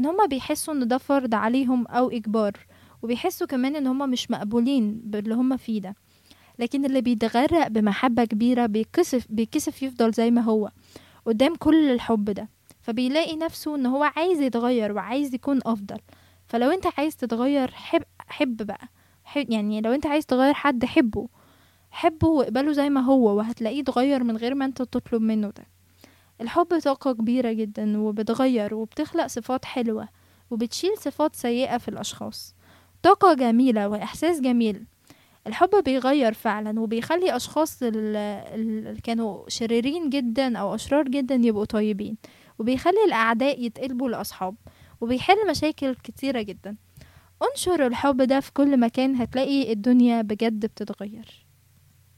ان هما بيحسوا ان ده فرض عليهم او اجبار، وبيحسوا كمان ان هما مش مقبولين باللي هما فيه ده. لكن اللي بيتغرق بمحبة كبيرة بيكسف يفضل زي ما هو قدام كل الحب ده، فبيلاقي نفسه ان هو عايز يتغير وعايز يكون افضل. فلو انت عايز تتغير حب بقى، يعني لو انت عايز تغير حد حبه واقبله زي ما هو، وهتلاقيه اتغير من غير ما انت تطلب منه ده. الحب طاقة كبيرة جدا، وبتغير وبتخلق صفات حلوة، وبتشيل صفات سيئة في الأشخاص. طاقة جميلة وإحساس جميل. الحب بيغير فعلا، وبيخلي أشخاص اللي كانوا شريرين جدا أو أشرار جدا يبقوا طيبين، وبيخلي الأعداء يتقلبوا لأصحاب، وبيحل مشاكل كتيرة جدا. انشر الحب ده في كل مكان، هتلاقي الدنيا بجد بتتغير.